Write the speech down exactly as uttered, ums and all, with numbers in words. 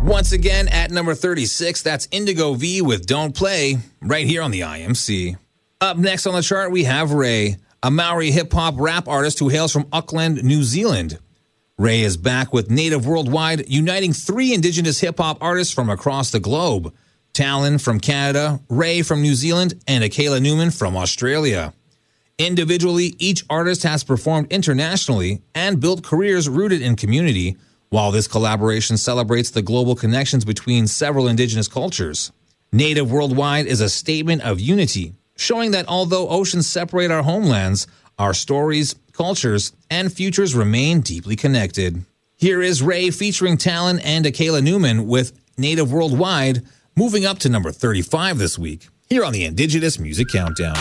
Once again, at number thirty-six, that's Indigo V with Don't Play, right here on the I M C. Up next on the chart, we have Ray, a Maori hip-hop rap artist who hails from Auckland, New Zealand. Ray is back with Native Worldwide, uniting three Indigenous hip-hop artists from across the globe. Talon from Canada, Ray from New Zealand, and Akela Newman from Australia. Individually, each artist has performed internationally and built careers rooted in community, while this collaboration celebrates the global connections between several Indigenous cultures. Native Worldwide is a statement of unity, showing that although oceans separate our homelands, our stories, cultures, and futures remain deeply connected. Here is Ray featuring Talon and Akela Newman with Native Worldwide, moving up to number thirty-five this week, here on the Indigenous Music Countdown.